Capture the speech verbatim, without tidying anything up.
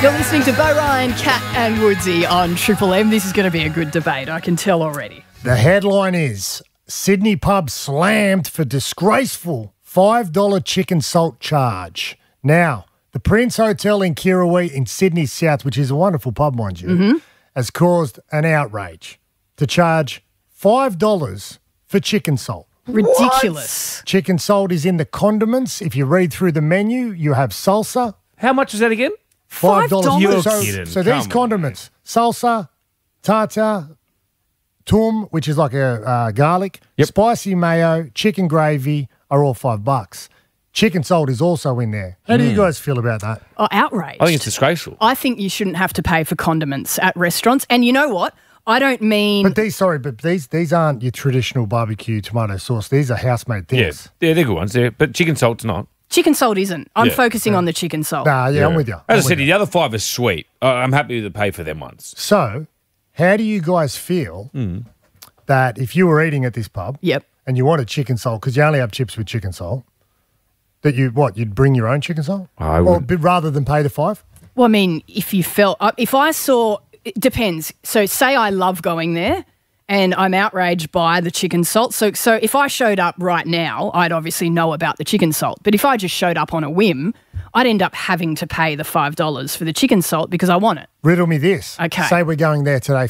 You're listening to Bo Ryan, Kat and Woodsy on Triple M. This is going to be a good debate, I can tell already. The headline is, Sydney pub slammed for disgraceful five dollars chicken salt charge. Now, the Prince Hotel in Kirrawee in Sydney South, which is a wonderful pub, mind you, mm-hmm. has caused an outrage to charge five dollars for chicken salt. Ridiculous. What? Chicken salt is in the condiments. If you read through the menu, you have salsa. How much is that again? Five dollars. You're so, kidding. so these Come condiments, salsa, tartar, tum, which is like a uh, garlic, Yep. spicy mayo, chicken gravy are all five bucks. Chicken salt is also in there. How do you guys feel about that? Oh, outraged. I think it's disgraceful. I think you shouldn't have to pay for condiments at restaurants. And you know what? I don't mean... But these, sorry, but these these aren't your traditional barbecue tomato sauce. These are house-made things. Yeah, yeah, they're good ones. They're, but chicken salt's not. Chicken salt isn't. I'm Yeah. focusing on the chicken salt. Nah, yeah, I'm with you. As I'm I with said, you. the other five are sweet. Uh, I'm happy to pay for them ones. So, how do you guys feel that if you were eating at this pub Yep. and you wanted chicken salt, because you only have chips with chicken salt, that you, what, you'd bring your own chicken salt? I Or would. bit rather than pay the five? Well, I mean, if you felt... uh, If I saw... It depends. So say I love going there and I'm outraged by the chicken salt. So so if I showed up right now, I'd obviously know about the chicken salt. But if I just showed up on a whim, I'd end up having to pay the five dollars for the chicken salt because I want it. Riddle me this. Okay. Say we're going there today